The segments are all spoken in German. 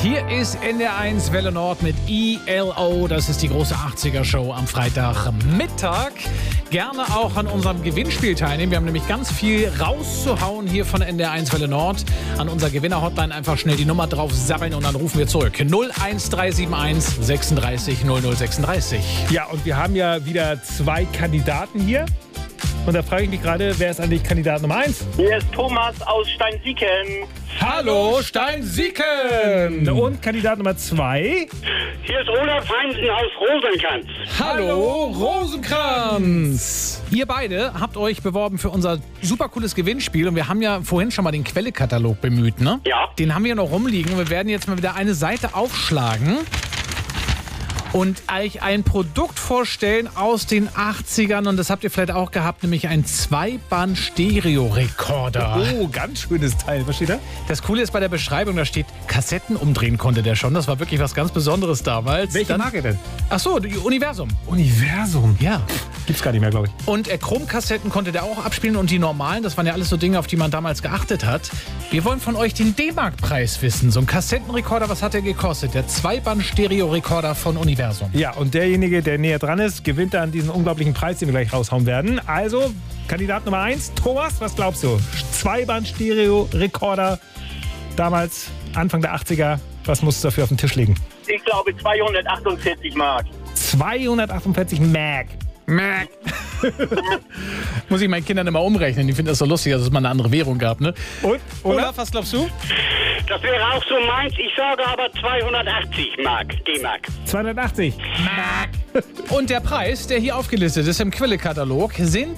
Hier ist NDR1 Welle Nord mit ELO. Das ist die große 80er-Show am Freitagmittag. Gerne auch an unserem Gewinnspiel teilnehmen. Wir haben nämlich ganz viel rauszuhauen hier von NDR1 Welle Nord. An unserer Gewinner-Hotline einfach schnell die Nummer drauf sabbeln und dann rufen wir zurück. 01371 36 0036. Ja, und wir haben ja wieder 2 Kandidaten hier. Und da frage ich mich gerade, wer ist eigentlich Kandidat Nummer 1? Hier ist Thomas aus Steinsieken. Hallo Steinsieken! Und Kandidat Nummer 2? Hier ist Olaf Heinsen aus Rosenkranz. Hallo Rosenkranz! Ihr beide habt euch beworben für unser super cooles Gewinnspiel und wir haben ja vorhin schon mal den Quellekatalog bemüht, ne? Ja. Den haben wir noch rumliegen und wir werden jetzt mal wieder eine Seite aufschlagen und euch ein Produkt vorstellen aus den 80ern und das habt ihr vielleicht auch gehabt, nämlich ein 2-Band-Stereo-Rekorder. Oh, ganz schönes Teil. Was steht da? Das Coole ist bei der Beschreibung, da steht, Kassetten umdrehen konnte der schon. Das war wirklich was ganz Besonderes damals. Welche Marke denn? Ach so, die Universum. Universum. Ja. Gibt's gar nicht mehr, glaube ich. Und Chromkassetten konnte der auch abspielen und die normalen, das waren ja alles so Dinge, auf die man damals geachtet hat. Wir wollen von euch den D-Mark-Preis wissen. So ein Kassettenrekorder, was hat der gekostet? Der 2-Band-Stereo-Rekorder von Universum. Ja, und derjenige, der näher dran ist, gewinnt dann diesen unglaublichen Preis, den wir gleich raushauen werden. Also, Kandidat Nummer 1, Thomas, was glaubst du? 2-Band-Stereo-Rekorder, damals Anfang der 80er. Was musst du dafür auf den Tisch legen? Ich glaube 248 Mark. 248 Mark. Mac. Muss ich meinen Kindern immer umrechnen. Die finden das so lustig, dass es mal eine andere Währung gab, ne? Und? Olaf, was glaubst du? Das wäre auch so meins. Ich sage aber 280 Mark, D-Mark. 280. Und der Preis, der hier aufgelistet ist im Quelle-Katalog, sind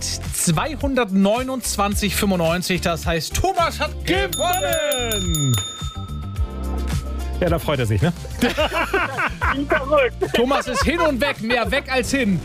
229,95. Das heißt, Thomas hat gewonnen! Ja, da freut er sich, ne? Wie verrückt. Thomas ist hin und weg, mehr weg als hin.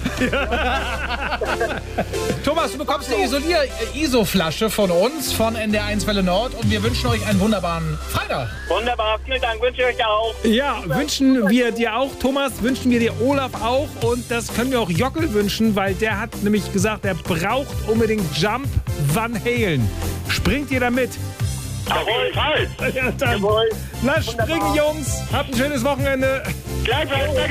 Thomas, du bekommst eine ISO-Flasche von uns, von NDR1 Welle Nord und wir wünschen euch einen wunderbaren Freitag. Wunderbar, vielen Dank, wünsche ich euch auch. Ja, wünschen wir dir auch, Thomas, wünschen wir dir Olaf auch und das können wir auch Jockel wünschen, weil der hat nämlich gesagt, er braucht unbedingt Jump Van Halen. Springt ihr da mit? Auf jeden Fall. Ja, dann. Jawohl. Lasst springen, Jungs. Habt ein schönes Wochenende. Gleichfalls.